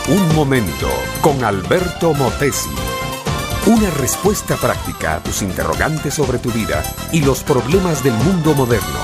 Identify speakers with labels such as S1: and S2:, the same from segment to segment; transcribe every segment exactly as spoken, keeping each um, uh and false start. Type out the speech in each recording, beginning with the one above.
S1: Un momento con Alberto Motesi. Una respuesta práctica a tus interrogantes sobre tu vida y los problemas del mundo moderno.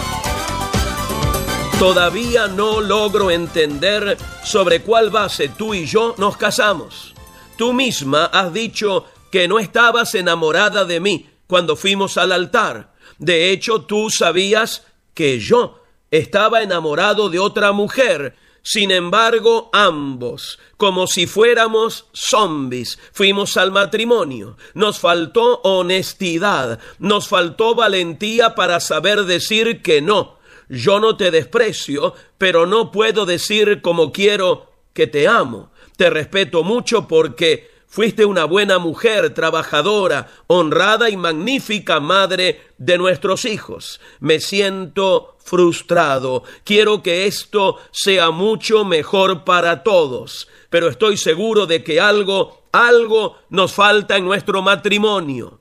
S2: Todavía no logro entender sobre cuál base tú y yo nos casamos. Tú misma has dicho que no estabas enamorada de mí cuando fuimos al altar. De hecho, tú sabías que yo estaba enamorado de otra mujer. Sin embargo, ambos, como si fuéramos zombies, fuimos al matrimonio. Nos faltó honestidad, nos faltó valentía para saber decir que no. Yo no te desprecio, pero no puedo decir como quiero que te amo. Te respeto mucho porque fuiste una buena mujer, trabajadora, honrada y magnífica madre de nuestros hijos. Me siento frustrado. Quiero que esto sea mucho mejor para todos, pero estoy seguro de que algo, algo nos falta en nuestro matrimonio.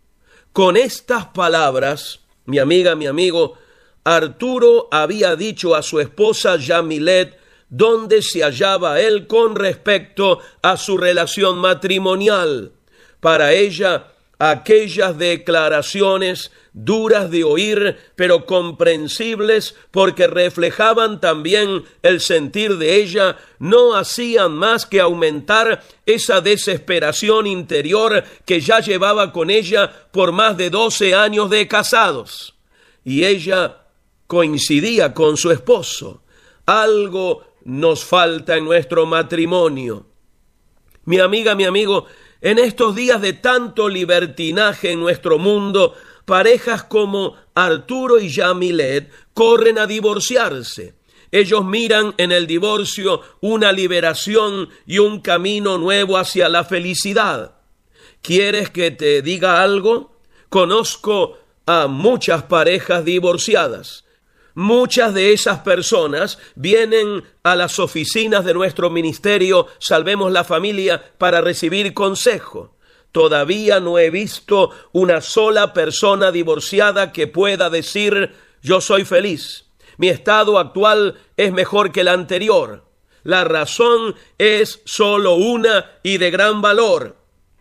S2: Con estas palabras, mi amiga, mi amigo, Arturo había dicho a su esposa Yamilet dónde se hallaba él con respecto a su relación matrimonial. Para ella, aquellas declaraciones duras de oír, pero comprensibles porque reflejaban también el sentir de ella, no hacían más que aumentar esa desesperación interior que ya llevaba con ella por más de doce años de casados. Y ella coincidía con su esposo. Algo nos falta en nuestro matrimonio. Mi amiga, mi amigo, en estos días de tanto libertinaje en nuestro mundo, parejas como Arturo y Yamilet corren a divorciarse. Ellos miran en el divorcio una liberación y un camino nuevo hacia la felicidad. ¿Quieres que te diga algo? Conozco a muchas parejas divorciadas. Muchas de esas personas vienen a las oficinas de nuestro ministerio Salvemos la Familia para recibir consejo. Todavía no he visto una sola persona divorciada que pueda decir: yo soy feliz, mi estado actual es mejor que el anterior. La razón es solo una y de gran valor: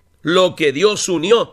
S2: lo que Dios unió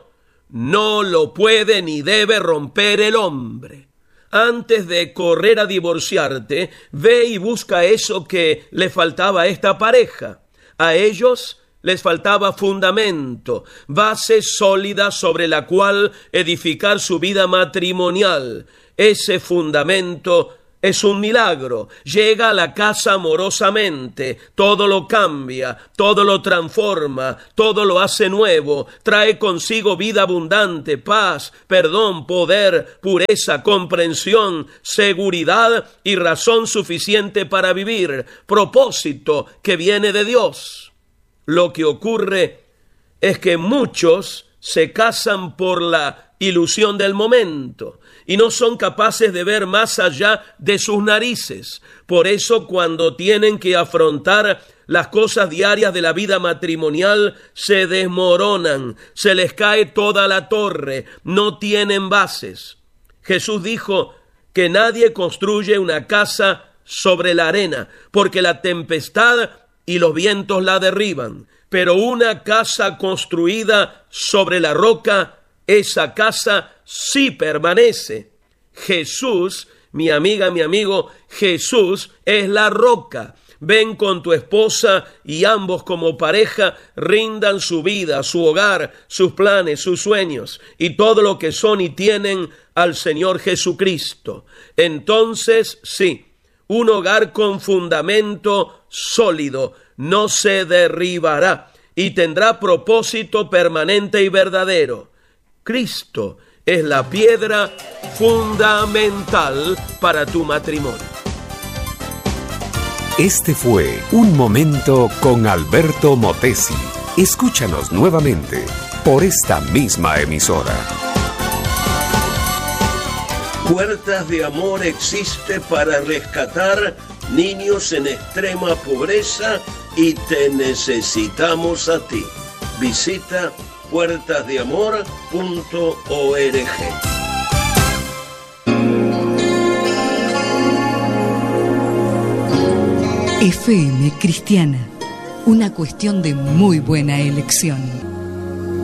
S2: no lo puede ni debe romper el hombre. Antes de correr a divorciarte, ve y busca eso que le faltaba a esta pareja. A ellos les faltaba fundamento, base sólida sobre la cual edificar su vida matrimonial. Ese fundamento es un milagro. Llega a la casa amorosamente, todo lo cambia, todo lo transforma, todo lo hace nuevo, trae consigo vida abundante, paz, perdón, poder, pureza, comprensión, seguridad y razón suficiente para vivir, propósito que viene de Dios. Lo que ocurre es que muchos se casan por la ilusión del momento y no son capaces de ver más allá de sus narices. Por eso, cuando tienen que afrontar las cosas diarias de la vida matrimonial, se desmoronan, se les cae toda la torre, no tienen bases. Jesús dijo que nadie construye una casa sobre la arena, porque la tempestad y los vientos la derriban. Pero una casa construida sobre la roca, esa casa sí permanece. Jesús, mi amiga, mi amigo, Jesús es la roca. Ven con tu esposa y ambos como pareja rindan su vida, su hogar, sus planes, sus sueños y todo lo que son y tienen al Señor Jesucristo. Entonces, sí, un hogar con fundamento sólido no se derribará y tendrá propósito permanente y verdadero. Cristo es la piedra fundamental para tu matrimonio.
S1: Este fue Un Momento con Alberto Motesi. Escúchanos nuevamente por esta misma emisora.
S2: Puertas de Amor existe para rescatar niños en extrema pobreza y te necesitamos a ti. Visita puertas de amor punto org.
S3: F M Cristiana una cuestión de muy buena elección.